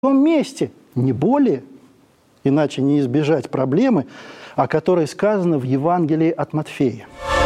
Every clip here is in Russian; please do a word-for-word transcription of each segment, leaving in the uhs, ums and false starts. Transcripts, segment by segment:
том месте, не более, иначе не избежать проблемы, о которой сказано в Евангелии от Матфея.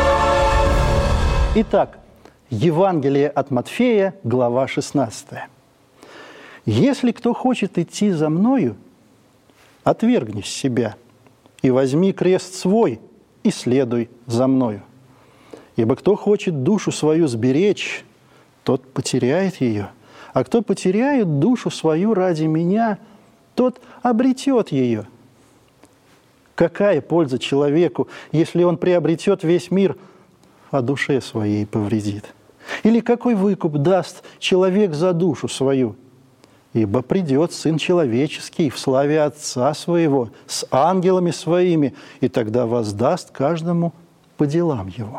Итак, Евангелие от Матфея, глава шестнадцатая. «Если кто хочет идти за Мною, отвергни себя и возьми крест свой и следуй за Мною. Ибо кто хочет душу свою сберечь, тот потеряет ее, а кто потеряет душу свою ради Меня, тот обретет ее. Какая польза человеку, если он приобретет весь мир, а душе своей повредит? Или какой выкуп даст человек за душу свою? Ибо придет Сын Человеческий в славе Отца Своего с ангелами Своими, и тогда воздаст каждому по делам его».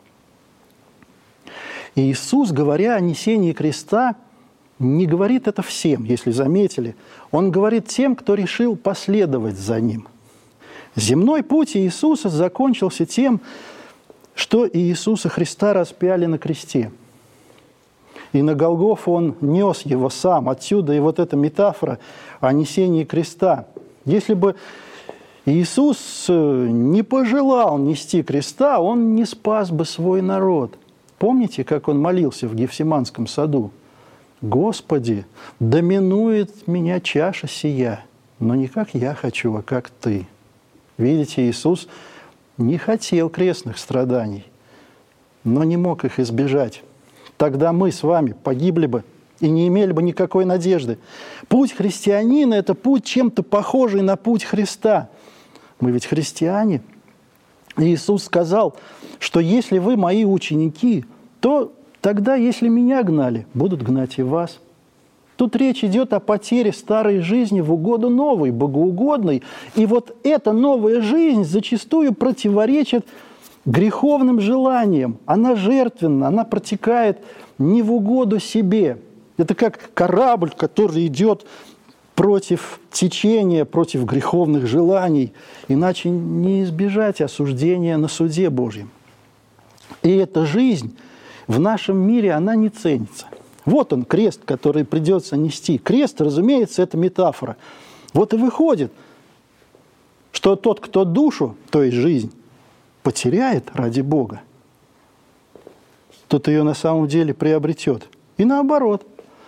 И Иисус, говоря о несении креста, не говорит это всем, если заметили. Он говорит тем, кто решил последовать за Ним. Земной путь Иисуса закончился тем, что Иисуса Христа распяли на кресте. И на Голгофу Он нес его сам. Отсюда и вот эта метафора о несении креста. Если бы Иисус не пожелал нести креста, Он не спас бы свой народ. Помните, как Он молился в Гефсиманском саду? «Господи, доминует меня чаша сия, но не как я хочу, а как Ты». Видите, Иисус не хотел крестных страданий, но не мог их избежать. Тогда мы с вами погибли бы и не имели бы никакой надежды. Путь христианина – это путь чем-то похожий на путь Христа. Мы ведь христиане. И Иисус сказал, что если вы мои ученики, то тогда, если меня гнали, будут гнать и вас. Тут речь идет о потере старой жизни в угоду новой, богоугодной. И вот эта новая жизнь зачастую противоречит греховным желаниям. Она жертвенна, она протекает не в угоду себе. Это как корабль, который идет против течения, против греховных желаний. Иначе не избежать осуждения на суде Божьем. И эта жизнь в нашем мире, она не ценится. Вот он, крест, который придется нести. Крест, разумеется, это метафора. Вот и выходит, что тот, кто душу, то есть жизнь, потеряет ради Бога, тот ее на самом деле приобретет. И наоборот.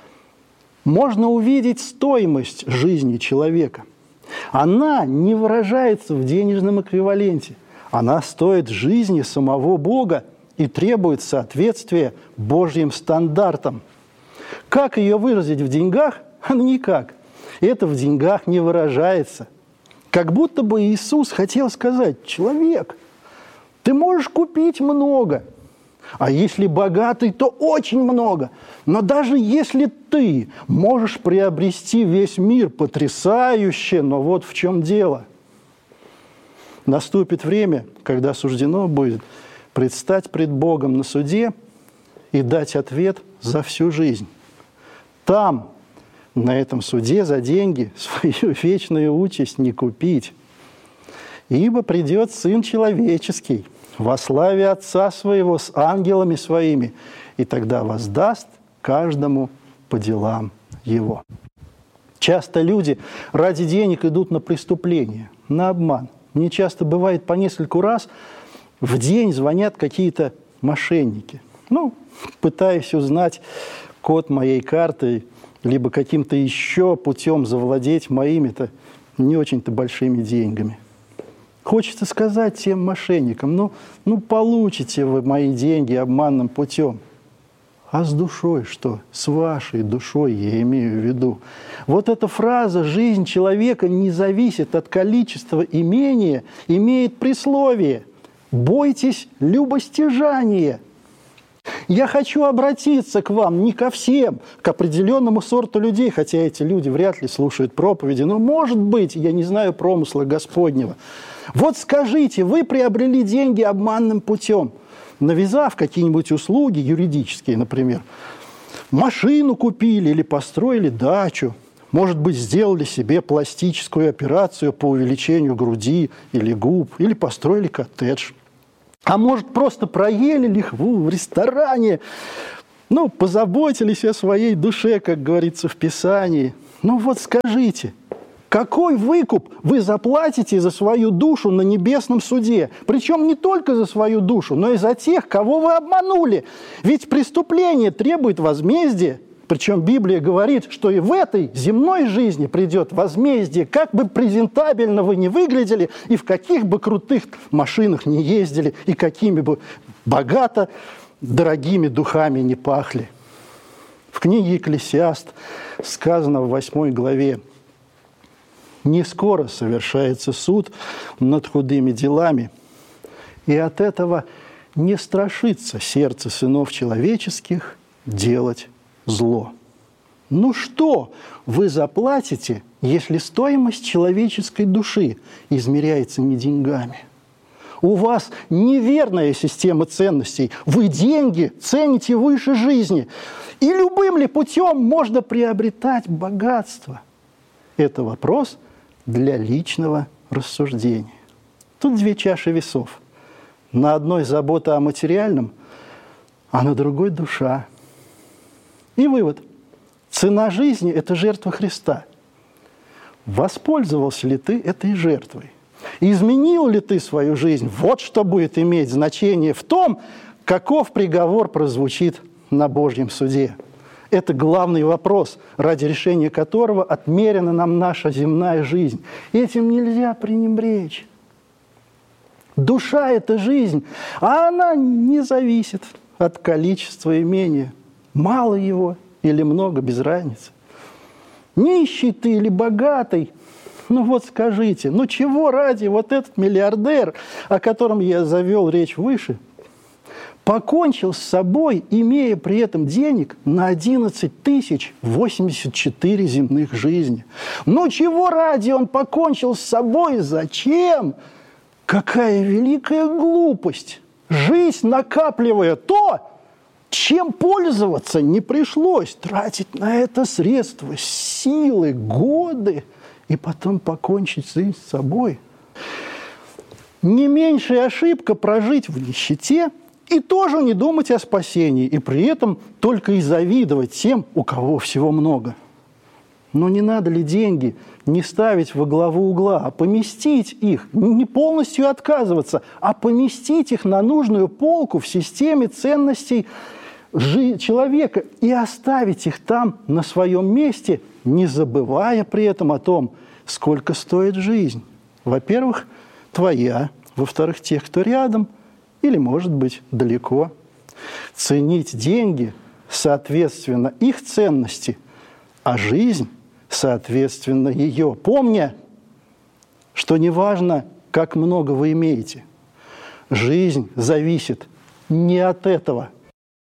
Можно увидеть стоимость жизни человека. Она не выражается в денежном эквиваленте. Она стоит жизни самого Бога и требует соответствия Божьим стандартам. Как ее выразить в деньгах? Никак. Это в деньгах не выражается. Как будто бы Иисус хотел сказать: человек, ты можешь купить много, а если богатый, то очень много. Но даже если ты можешь приобрести весь мир, потрясающе, но вот в чем дело. Наступит время, когда суждено будет предстать пред Богом на суде и дать ответ за всю жизнь. Там, на этом суде, за деньги свою вечную участь не купить. Ибо придет Сын Человеческий во славе Отца Своего с ангелами Своими, и тогда воздаст каждому по делам его. Часто люди ради денег идут на преступление, на обман. Мне часто бывает по нескольку раз в день звонят какие-то мошенники. Ну, пытаясь узнать код моей карты, либо каким-то еще путем завладеть моими-то не очень-то большими деньгами. Хочется сказать тем мошенникам: ну, ну получите вы мои деньги обманным путем. А с душой что? С вашей душой я имею в виду. Вот эта фраза «жизнь человека не зависит от количества имения» имеет присловие: «бойтесь любостяжания». Я хочу обратиться к вам, не ко всем, к определенному сорту людей, хотя эти люди вряд ли слушают проповеди, но, может быть, я не знаю промысла Господнего. Вот скажите, вы приобрели деньги обманным путем, навязав какие-нибудь услуги юридические, например, машину купили или построили дачу, может быть, сделали себе пластическую операцию по увеличению груди или губ, или построили коттедж. А может, просто проели лихву в ресторане, ну, позаботились о своей душе, как говорится в Писании. Ну вот скажите, какой выкуп вы заплатите за свою душу на небесном суде? Причем не только за свою душу, но и за тех, кого вы обманули. Ведь преступление требует возмездия. Причем Библия говорит, что и в этой земной жизни придет возмездие, как бы презентабельно вы ни выглядели, и в каких бы крутых машинах ни ездили, и какими бы богато дорогими духами не пахли. В книге «Екклесиаст» сказано в восьмой главе: «Не скоро совершается суд над худыми делами, и от этого не страшится сердце сынов человеческих делать зло». Ну что вы заплатите, если стоимость человеческой души измеряется не деньгами? У вас неверная система ценностей. Вы деньги цените выше жизни. И любым ли путем можно приобретать богатство? Это вопрос для личного рассуждения. Тут две чаши весов. На одной забота о материальном, а на другой душа. И вывод. Цена жизни – это жертва Христа. Воспользовался ли ты этой жертвой? Изменил ли ты свою жизнь? Вот что будет иметь значение в том, каков приговор прозвучит на Божьем суде. Это главный вопрос, ради решения которого отмерена нам наша земная жизнь. Этим нельзя пренебречь. Душа – это жизнь, а она не зависит от количества имения. Мало его или много, без разницы. Нищий ты или богатый, ну вот скажите, ну чего ради вот этот миллиардер, о котором я завел речь выше, покончил с собой, имея при этом денег на одиннадцать тысяч восемьдесят четыре земных жизни? Ну чего ради он покончил с собой? Зачем? Какая великая глупость! Жизнь, накапливая то, чем пользоваться не пришлось, тратить на это средства, силы, годы, и потом покончить жизнь с собой. Не меньшая ошибка прожить в нищете и тоже не думать о спасении, и при этом только и завидовать тем, у кого всего много. Но не надо ли деньги не ставить во главу угла, а поместить их, не полностью отказываться, а поместить их на нужную полку в системе ценностей человека и оставить их там на своем месте, не забывая при этом о том, сколько стоит жизнь. Во-первых, твоя, во-вторых, тех, кто рядом или, может быть, далеко. Ценить деньги, соответственно, их ценности, а жизнь, соответственно, ее. Помня, что неважно, как много вы имеете, жизнь зависит не от этого –